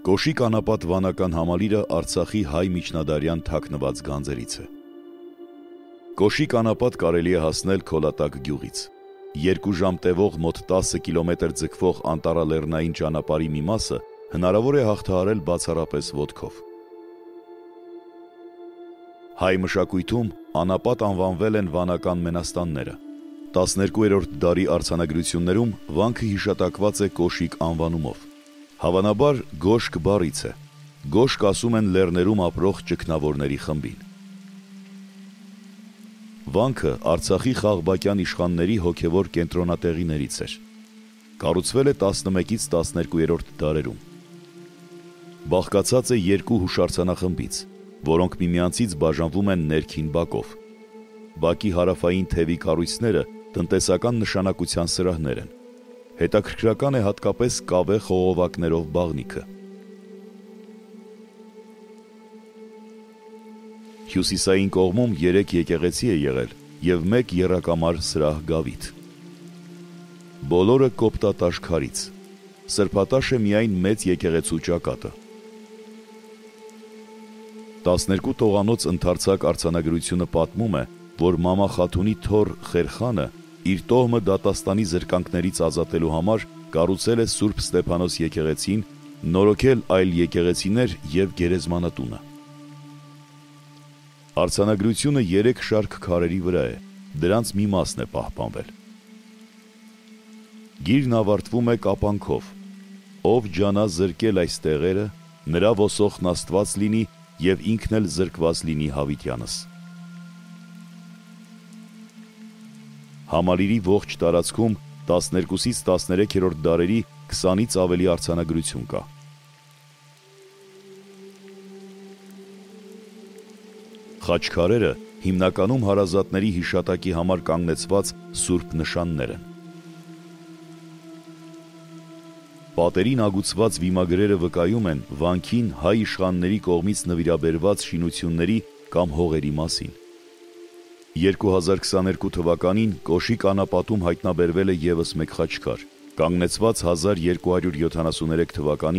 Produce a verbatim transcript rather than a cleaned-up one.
Կոշիկ անապատ վանական համալիրը Արցախի հայ միջնադարյան թաքնված գանձերից է։ Կոշիկ անապատ կարելի է հասնել Քոլատակ գյուղից։ Երկու ժամ տևող մոտ տասը կիլոմետր ձգվող անտառալեռնային ճանապարհի մի մասը հնարավոր է հաղթահարել բացառապես ոտքով։ Հայ մշակույթում անապատ անվանվել են վանական մենաստանները։ տասներկուերորդ դարի արձանագրություններում վանքը հիշատակված է Կոշիկ անվանումով։ Հավանաբար գոշկ բառից է։ Գոշկ ասում են լեռներում ապրող ճգնավորների խմբին։ Վանքը Արցախի խաղբակյան իշխանների հոգևոր կենտրոնատեղիներից էր։ Կառուցվել է տասնմեկից տասներկուերորդ դարերում։ Բաղկացած է երկու հուշարձանախմբից, որոնք միմյանցից բաժանվում են ներքին բակով։ Բակի հարավային թևի կառույցները տնտեսական նշանակության սրահներ են։ Հետաքրքրական է հատկապես կավե խողովակներով բաղնիքը։ Հյուսիսային կողմում երեք եկեղեցի է եղել և մեկ եռակամար սրահ գավիթ։ Բոլորը կոպտատաշ քարից։ Սրբատաշ է միայն մեծ եկեղեցու ճակատը։ տասներկու տողանոց ընդարձակ արձանագրությունը պատմում է, որ Մամա Խաթունի թոռ Խերխանը իր տոհմը դատաստանի զրկանքներից ազատելու համար կառուցել է Սուրբ Ստեփանոս եկեղեցին, նորոգել այլ եկեղեցիներ և գերեզմանատունը։ Արձանագրությունը երեք շարք քարերի վրա է, դրանց մի մասն է պահպանվել։ Գիրն ավարտվում է կապանքով. «Ով ջանա զրկել այս տեղերը, նրա ոսոխն Աստված լինի և ինքն էլ զրկված լինի հավիտյանս»։ Համալիրի ողջ տարածքում տասներկուսից տասներեքերորդ դարերի քսանից ավելի արձանագրություն կա։ Խաչքարերը հիմնականում հարազատների հիշատակի համար կանգնեցված սուրբ նշաններ են։ Պատերին ագուցված վիմագրերը վկայում են վանքին հայ իշխանների կողմից նվիրաբերված շինությունների կամ հողերի մասին։ երկու հազար քսաներկու թվականին Կոշիկ անապատում հայտնաբերվել է ևս մեկ խաչքար, կանգնեցված հազար երկու հարյուր յոթանասուներեք թվականի